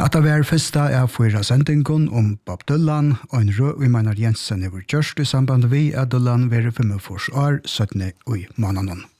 At det var første av 4 sendingen om Bob Dylan, og en rød i Maynard Jensen over Gjørst i samband vi at Dylan var 45 år 17 i måneden.